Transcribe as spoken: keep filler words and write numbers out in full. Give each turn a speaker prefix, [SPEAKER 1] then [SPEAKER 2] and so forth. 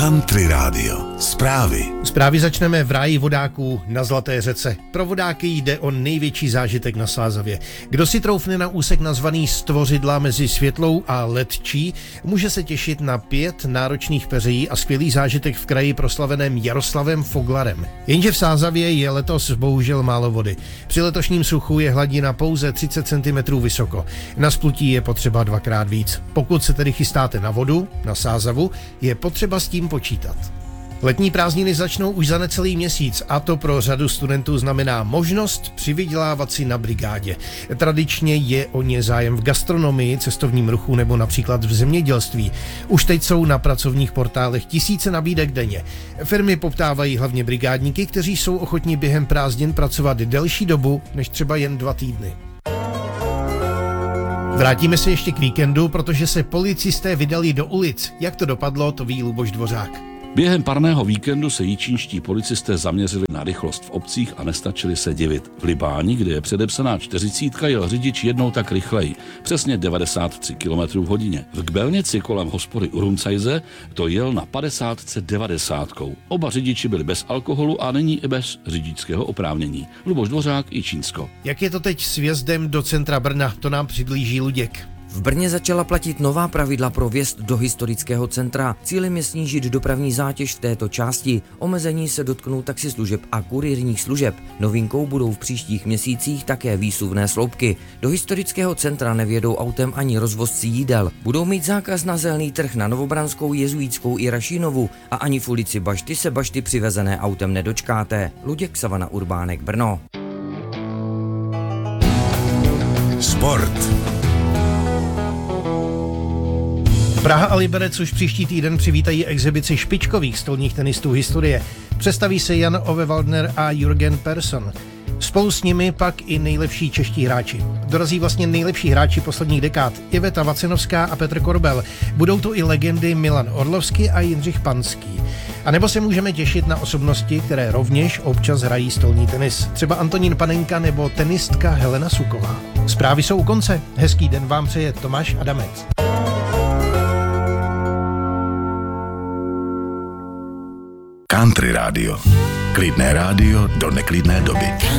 [SPEAKER 1] Country Radio. Zprávy.
[SPEAKER 2] Zprávy začneme v ráji vodáků na Zlaté řece. Pro vodáky jde o největší zážitek na Sázavě. Kdo si troufne na úsek nazvaný Stvořidla mezi Světlou a Letčí, může se těšit na pět náročných peřejí a skvělý zážitek v kraji proslaveném Jaroslavem Foglarem. Jenže v Sázavě je letos bohužel málo vody. Při letošním suchu je hladina pouze třicet centimetrů vysoko. Na splutí je potřeba dvakrát víc. Pokud se tedy chystáte na vodu, na Sázavu, je potřeba s tím počítat. Letní prázdniny začnou už za necelý měsíc a to pro řadu studentů znamená možnost přivydělávat si na brigádě. Tradičně je o ně zájem v gastronomii, cestovním ruchu nebo například v zemědělství. Už teď jsou na pracovních portálech tisíce nabídek denně. Firmy poptávají hlavně brigádníky, kteří jsou ochotní během prázdnin pracovat delší dobu než třeba jen dva týdny. Vrátíme se ještě k víkendu, protože se policisté vydali do ulic. Jak to dopadlo, to ví Luboš Dvořák.
[SPEAKER 3] Během parného víkendu se jičínští policisté zaměřili na rychlost v obcích a nestačili se divit. V Libáni, kde je předepsaná čtyřicítka, jel řidič jednou tak rychleji, přesně devadesát tři kilometrů v hodině. V Kbelnici kolem hospody Uruncajze to jel na padesátce devadesátkou. Oba řidiči byli bez alkoholu a nyní i bez řidičského oprávnění. Luboš Dvořák, Jičínsko.
[SPEAKER 2] Jak je to teď s vjezdem do centra Brna, to nám přiblíží Luděk.
[SPEAKER 4] V Brně začala platit nová pravidla pro vjezd do historického centra. Cílem je snížit dopravní zátěž v této části. Omezení se dotknou taxislužeb a kurýrních služeb. Novinkou budou v příštích měsících také výsuvné sloupky. Do historického centra nevjedou autem ani rozvozci jídel. Budou mít zákaz na Zelný trh, na Novobranskou, Jezuítskou i Rašínovu a ani v ulici Bašty se bašty přivezené autem nedočkáte. Luděk, Savana Urbánek, Brno.
[SPEAKER 1] Sport.
[SPEAKER 2] Praha a Liberec už příští týden přivítají exibici špičkových stolních tenistů historie. Představí se Jan Ove Waldner a Jürgen Persson. Spolu s nimi pak i nejlepší čeští hráči. Dorazí vlastně nejlepší hráči posledních dekád. Iveta Vacenovská a Petr Korbel. Budou to i legendy Milan Orlovský a Jindřich Panský. A nebo se můžeme těšit na osobnosti, které rovněž občas hrají stolní tenis. Třeba Antonín Panenka nebo tenistka Helena Suková. Zprávy jsou u konce. Hezký den vám přeje Tomáš Adamec.
[SPEAKER 1] Country Radio. Klidné rádio do neklidné doby.